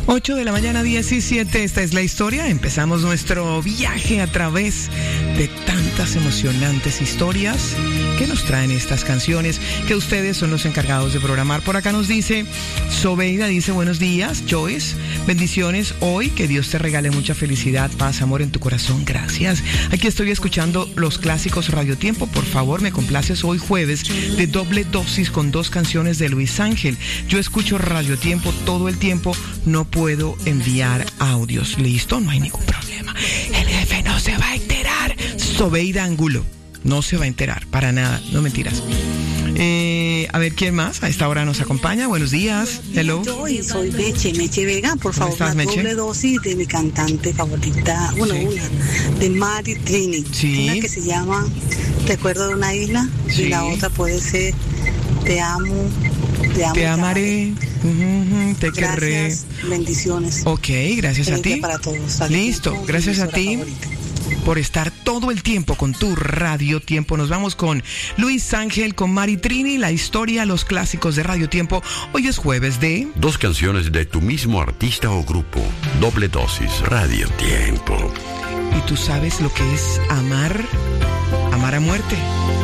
8 de la mañana, 17. Esta es la historia. Empezamos nuestro viaje a través de tantas emocionantes historias que nos traen estas canciones que ustedes son los encargados de programar. Por acá nos dice Sobeida, dice: buenos días, Joyce, bendiciones hoy, que Dios te regale mucha felicidad, paz, amor en tu corazón, gracias. Aquí estoy escuchando los clásicos Radio Tiempo, por favor me complaces hoy jueves de doble dosis con 2 canciones de Luis Ángel. Yo escucho Radio Tiempo todo el tiempo, no puedo enviar audios. Listo, no hay ningún problema, el jefe no se va a enterar. Sobeida Angulo no se va a enterar, para nada, no mentiras. A ver, ¿quién más a esta hora nos acompaña? Buenos días, hello. Soy Meche Vega, por favor, estás, una Meche? doble dosis de mi cantante favorita, Sí. una, de Mari Trini. Sí. Una que se llama Recuerdo de una isla, Sí. y la otra puede ser Te amo, Te amaré, te querré. Gracias, bendiciones. Ok, gracias a Feliz día ti. para todos. Listo, Tiempo, gracias a emisora ti favorita. por estar todo el tiempo con tu Radio Tiempo. Nos vamos con Luis Ángel, con Mari Trini, la historia, los clásicos de Radio Tiempo. Hoy es jueves de... 2 canciones de tu mismo artista o grupo. Doble dosis, Radio Tiempo. ¿Y tú sabes lo que es amar? Amar a muerte.